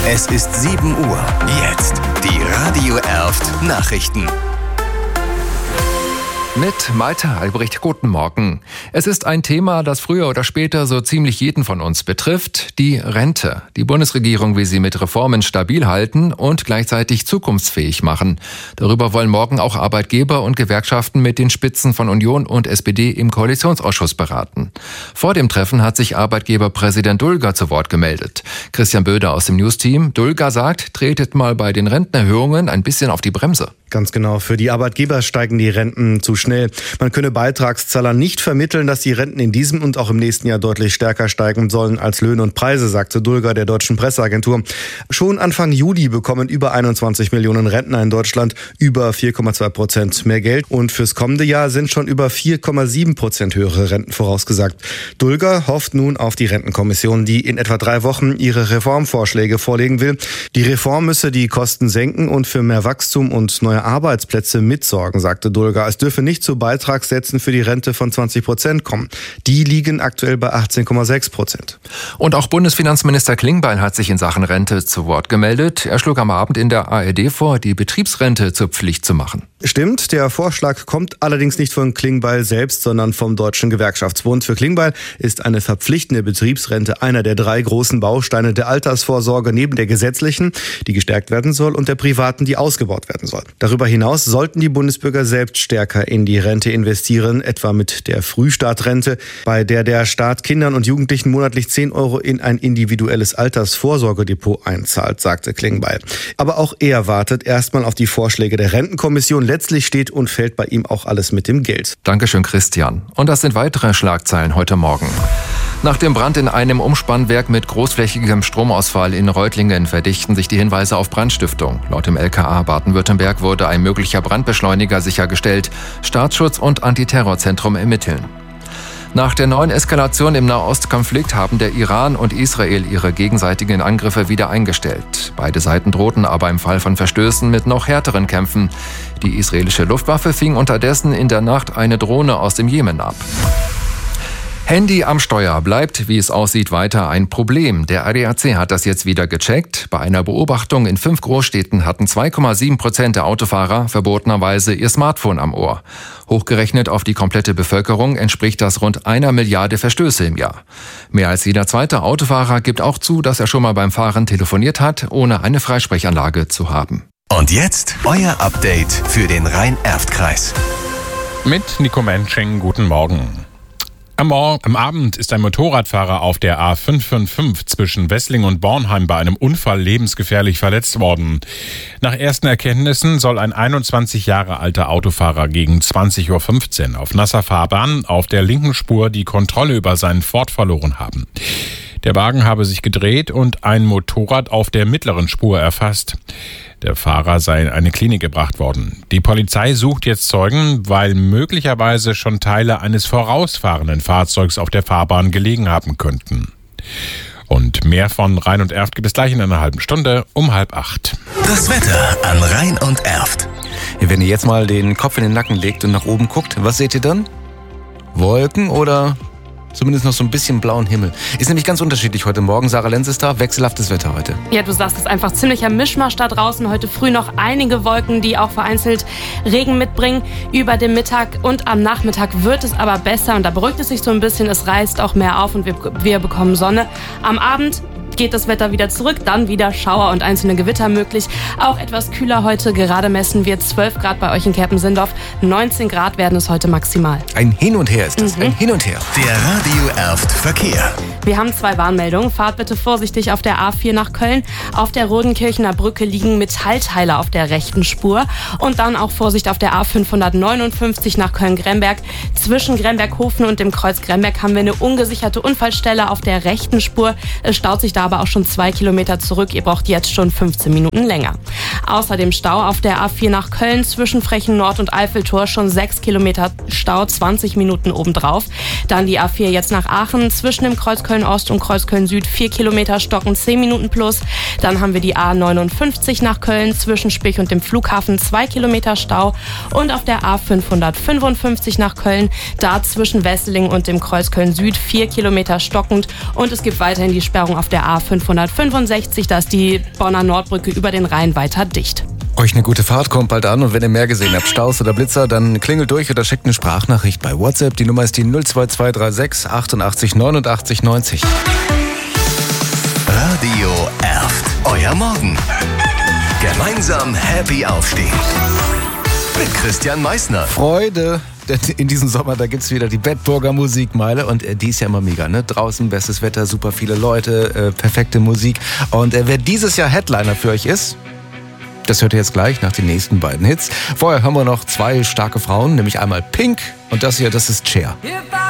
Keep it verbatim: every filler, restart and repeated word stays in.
Es ist sieben Uhr. Jetzt die Radio Erft Nachrichten. Mit Malte Albrecht, guten Morgen. Es ist ein Thema, das früher oder später so ziemlich jeden von uns betrifft, die Rente. Die Bundesregierung will sie mit Reformen stabil halten und gleichzeitig zukunftsfähig machen. Darüber wollen morgen auch Arbeitgeber und Gewerkschaften mit den Spitzen von Union und S P D im Koalitionsausschuss beraten. Vor dem Treffen hat sich Arbeitgeberpräsident Dulger zu Wort gemeldet. Christian Böder aus dem News-Team. Dulger sagt, tretet mal bei den Rentenerhöhungen ein bisschen auf die Bremse. Ganz genau. Für die Arbeitgeber steigen die Renten zu schnell. Man könne Beitragszahlern nicht vermitteln, dass die Renten in diesem und auch im nächsten Jahr deutlich stärker steigen sollen als Löhne und Preise, sagte Dulger der deutschen Presseagentur. Schon Anfang Juli bekommen über einundzwanzig Millionen Rentner in Deutschland über vier Komma zwei Prozent mehr Geld. Und fürs kommende Jahr sind schon über vier Komma sieben Prozent höhere Renten vorausgesagt. Dulger hofft nun auf die Rentenkommission, die in etwa drei Wochen ihre Reformvorschläge vorlegen will. Die Reform müsse die Kosten senken und für mehr Wachstum und neue Arbeitsplätze mitsorgen, sagte Dulger. Es dürfe nicht zu Beitragssätzen für die Rente von zwanzig Prozent kommen. Die liegen aktuell bei achtzehn Komma sechs Prozent. Und auch Bundesfinanzminister Klingbeil hat sich in Sachen Rente zu Wort gemeldet. Er schlug am Abend in der A R D vor, die Betriebsrente zur Pflicht zu machen. Stimmt, der Vorschlag kommt allerdings nicht von Klingbeil selbst, sondern vom Deutschen Gewerkschaftsbund. Für Klingbeil ist eine verpflichtende Betriebsrente einer der drei großen Bausteine der Altersvorsorge neben der gesetzlichen, die gestärkt werden soll, und der privaten, die ausgebaut werden soll. Darüber hinaus sollten die Bundesbürger selbst stärker in die Rente investieren, etwa mit der Frühstartrente, bei der der Staat Kindern und Jugendlichen monatlich zehn Euro in ein individuelles Altersvorsorgedepot einzahlt, sagte Klingbeil. Aber auch er wartet erstmal auf die Vorschläge der Rentenkommission. Letztlich steht und fällt bei ihm auch alles mit dem Geld. Dankeschön, Christian. Und das sind weitere Schlagzeilen heute Morgen. Nach dem Brand in einem Umspannwerk mit großflächigem Stromausfall in Reutlingen verdichten sich die Hinweise auf Brandstiftung. Laut dem L K A Baden-Württemberg wurde ein möglicher Brandbeschleuniger sichergestellt. Staatsschutz und Antiterrorzentrum ermitteln. Nach der neuen Eskalation im Nahostkonflikt haben der Iran und Israel ihre gegenseitigen Angriffe wieder eingestellt. Beide Seiten drohten aber im Fall von Verstößen mit noch härteren Kämpfen. Die israelische Luftwaffe fing unterdessen in der Nacht eine Drohne aus dem Jemen ab. Handy am Steuer bleibt, wie es aussieht, weiter ein Problem. Der A D A C hat das jetzt wieder gecheckt. Bei einer Beobachtung in fünf Großstädten hatten zwei Komma sieben Prozent der Autofahrer verbotenerweise ihr Smartphone am Ohr. Hochgerechnet auf die komplette Bevölkerung entspricht das rund einer Milliarde Verstöße im Jahr. Mehr als jeder zweite Autofahrer gibt auch zu, dass er schon mal beim Fahren telefoniert hat, ohne eine Freisprechanlage zu haben. Und jetzt euer Update für den Rhein-Erft-Kreis. Mit Nico Mensching, guten Morgen. Am, Morgen, am Abend ist ein Motorradfahrer auf der A fünf fünf fünf zwischen Wessling und Bornheim bei einem Unfall lebensgefährlich verletzt worden. Nach ersten Erkenntnissen soll ein einundzwanzig Jahre alter Autofahrer gegen zwanzig Uhr fünfzehn auf nasser Fahrbahn auf der linken Spur die Kontrolle über seinen Ford verloren haben. Der Wagen habe sich gedreht und ein Motorrad auf der mittleren Spur erfasst. Der Fahrer sei in eine Klinik gebracht worden. Die Polizei sucht jetzt Zeugen, weil möglicherweise schon Teile eines vorausfahrenden Fahrzeugs auf der Fahrbahn gelegen haben könnten. Und mehr von Rhein und Erft gibt es gleich in einer halben Stunde um halb acht. Das Wetter an Rhein und Erft. Wenn ihr jetzt mal den Kopf in den Nacken legt und nach oben guckt, was seht ihr dann? Wolken oder zumindest noch so ein bisschen blauen Himmel. Ist nämlich ganz unterschiedlich heute Morgen. Sarah Lenz ist da. Wechselhaftes Wetter heute. Ja, du sagst es, einfach ziemlicher Mischmasch da draußen. Heute früh noch einige Wolken, die auch vereinzelt Regen mitbringen. Über den Mittag und am Nachmittag wird es aber besser. Und da beruhigt es sich so ein bisschen. Es reißt auch mehr auf und wir, wir bekommen Sonne. Am Abend geht das Wetter wieder zurück, dann wieder Schauer und einzelne Gewitter möglich. Auch etwas kühler heute, gerade messen wir zwölf Grad bei euch in Kerpen-Sindorf. neunzehn Grad werden es heute maximal. Ein Hin und Her ist das, mhm. ein Hin und Her. Der Radio Erft Verkehr. Wir haben zwei Warnmeldungen. Fahrt bitte vorsichtig auf der A vier nach Köln. Auf der Rodenkirchener Brücke liegen Metallteile auf der rechten Spur. Und dann auch Vorsicht auf der A fünfhundertneunundfünfzig nach Köln-Gremberg. Zwischen Gremberghofen und dem Kreuz Gremberg haben wir eine ungesicherte Unfallstelle auf der rechten Spur. Es staut sich da aber auch schon zwei Kilometer zurück. Ihr braucht jetzt schon fünfzehn Minuten länger. Außerdem Stau auf der A vier nach Köln zwischen Frechen Nord und Eiffeltor. Schon sechs Kilometer Stau, zwanzig Minuten obendrauf. Dann die A vier jetzt nach Aachen zwischen dem Kreuz Köln Köln-Ost und Kreuzköln-Süd vier Kilometer stockend zehn Minuten plus. Dann haben wir die A neunundfünfzig nach Köln zwischen Spich und dem Flughafen zwei Kilometer Stau. Und auf der A fünfhundertfünfundfünfzig nach Köln, da zwischen Wesseling und dem Kreuzköln-Süd vier Kilometer stockend. Und es gibt weiterhin die Sperrung auf der A fünfhundertfünfundsechzig, da ist die Bonner Nordbrücke über den Rhein weiter dicht. Euch eine gute Fahrt, kommt bald an und wenn ihr mehr gesehen habt, Staus oder Blitzer, dann klingelt durch oder schickt eine Sprachnachricht bei WhatsApp. Die Nummer ist die null zwei zwei drei sechs achtundachtzig neunundachtzig neunzig. Radio Erft. Euer Morgen. Gemeinsam happy aufstehen. Mit Christian Meissner. Freude, denn in diesem Sommer, da gibt's wieder die Bedburger Musikmeile und äh, die ist ja immer mega, ne? Draußen bestes Wetter, super viele Leute, äh, perfekte Musik. Und äh, wer dieses Jahr Headliner für euch ist, das hört ihr jetzt gleich nach den nächsten beiden Hits. Vorher hören wir noch zwei starke Frauen, nämlich einmal Pink und das hier, das ist Cher.